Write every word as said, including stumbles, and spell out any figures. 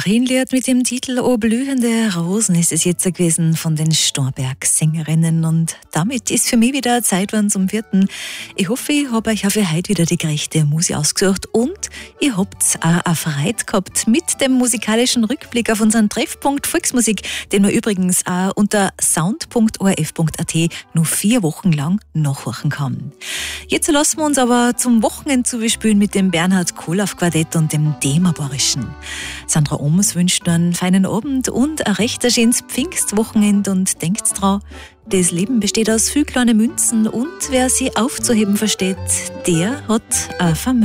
Marienlied mit dem Titel O blühende Rosen ist es jetzt gewesen von den Storberg-Sängerinnen. Und damit ist für mich wieder Zeit geworden zum Vierten. Ich hoffe, ich habe euch auch für heute wieder die gerechte Musik ausgesucht und ihr habt auch eine Freude gehabt mit dem musikalischen Rückblick auf unseren Treffpunkt Volksmusik, den man übrigens auch unter sound punkt o r f punkt a t nur vier Wochen lang nachhören kann. Jetzt lassen wir uns aber zum Wochenende zuspielen mit dem Bernhard Kohlaff Quartett und dem Demaborischen. Sandra Oms wünscht einen feinen Abend und ein recht schönes Pfingstwochenende und denkt dran, das Leben besteht aus viel kleinen Münzen und wer sie aufzuheben versteht, der hat ein Vermögen.